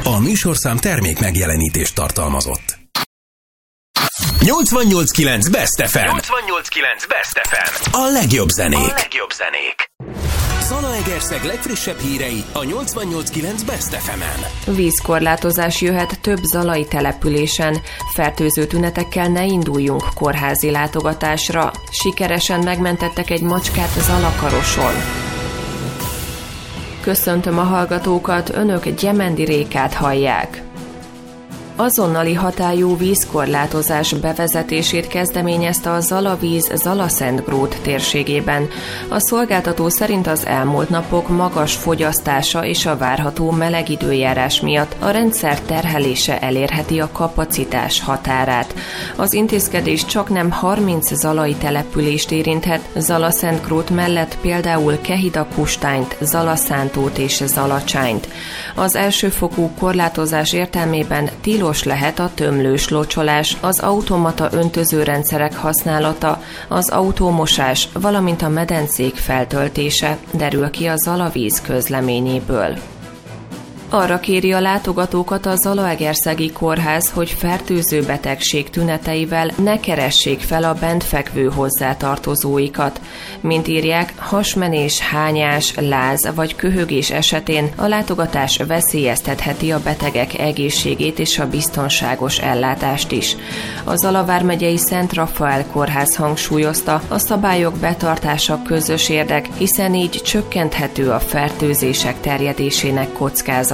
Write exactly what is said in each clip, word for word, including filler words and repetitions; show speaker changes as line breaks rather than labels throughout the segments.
A műsorszám termék megjelenítést tartalmazott. nyolcvannyolc kilenc Best ef em.
nyolcvannyolc kilenc Best ef em.
A legjobb zenék.
A legjobb zenék.
Zalaegerszeg legfrissebb hírei a nyolcvannyolc kilenc Best ef emen.
Vízkorlátozás jöhet több zalai településen. Fertőző tünetekkel ne induljunk kórházi látogatásra. Sikeresen megmentettek egy macskát Zalakaroson. Köszöntöm a hallgatókat, önök Gyemendi Rékát hallják. Azonnali hatályú vízkorlátozás bevezetését kezdeményezte a Zalavíz Zalaszentgrót térségében. A szolgáltató szerint az elmúlt napok magas fogyasztása és a várható meleg időjárás miatt a rendszer terhelése elérheti a kapacitás határát. Az intézkedés csaknem harminc zalai települést érinthet, Zalaszentgrót mellett például Kehida-Kustányt, Zalaszántót és Zalacsányt. Az elsőfokú korlátozás értelmében tilos lehet a tömlős locsolás, az automata öntözőrendszerek használata, az autómosás, valamint a medencék feltöltése, derül ki a Zalavíz közleményéből. Arra kéri a látogatókat a Zalaegerszegi Kórház, hogy fertőző betegség tüneteivel ne keressék fel a bent fekvő hozzátartozóikat. Mint írják, hasmenés, hányás, láz vagy köhögés esetén a látogatás veszélyeztetheti a betegek egészségét és a biztonságos ellátást is. A Zala vármegyei Szent Rafael Kórház hangsúlyozta, a szabályok betartása közös érdek, hiszen így csökkenthető a fertőzések terjedésének kockázata.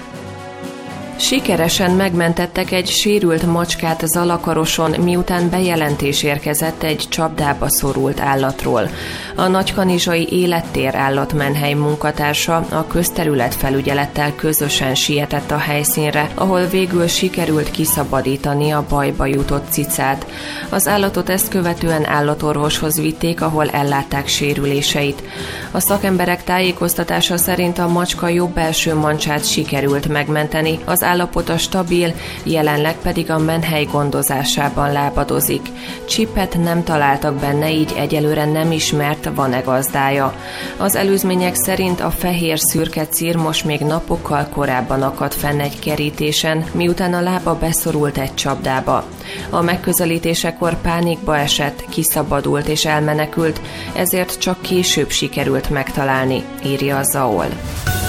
Sikeresen megmentettek egy sérült macskát Zalakaroson, miután bejelentés érkezett egy csapdába szorult állatról. A nagykanizsai Élettér állatmenhely munkatársa a közterületfelügyelettel közösen sietett a helyszínre, ahol végül sikerült kiszabadítani a bajba jutott cicát. Az állatot ezt követően állatorvoshoz vitték, ahol ellátták sérüléseit. A szakemberek tájékoztatása szerint a macska jobb belső mancsát sikerült megmenteni, az állapota stabil, jelenleg pedig a menhely gondozásában lábadozik. Csipet nem találtak benne, így egyelőre nem ismert, van-e gazdája. Az előzmények szerint a fehér-szürke cirmos még napokkal korábban akadt fenn egy kerítésen, miután a lába beszorult egy csapdába. A megközelítésekor pánikba esett, kiszabadult és elmenekült, ezért csak később sikerült megtalálni, írja a zé á o el.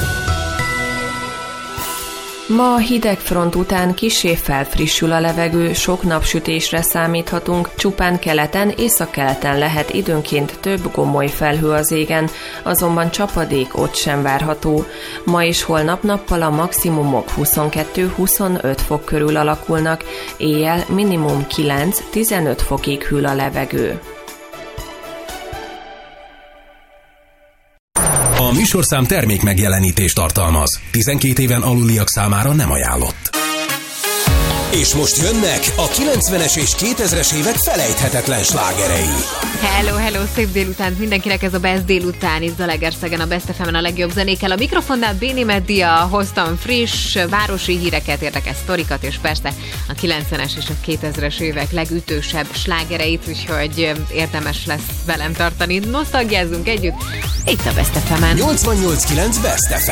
Ma a hidegfront után kissé felfrissül a levegő, sok napsütésre számíthatunk, csupán keleten, északkeleten lehet időnként több gomoly felhő az égen, azonban csapadék ott sem várható. Ma és holnap nappal a maximumok huszonkettő-huszonöt fok körül alakulnak, éjjel minimum kilenc-tizenöt fokig hűl a levegő.
A műsorszám termék megjelenítést tartalmaz. tizenkét éven aluliak számára nem ajánlott. És most jönnek a kilencvenes és kétezres évek felejthetetlen slágerei.
Hello, hello, szép délutánt mindenkinek, ez a Best délután itt Zalaegerszegen, a Best ef emen a legjobb zenékkel. A mikrofonnál Béni Meddia, hoztam friss, városi híreket, érdekes sztorikat, és persze a kilencvenes és a kétezres évek legütősebb slágereit, úgyhogy érdemes lesz velem tartani. Nosztalgiázzunk együtt, itt a Best ef emen.
nyolcvannyolc kilenc Best ef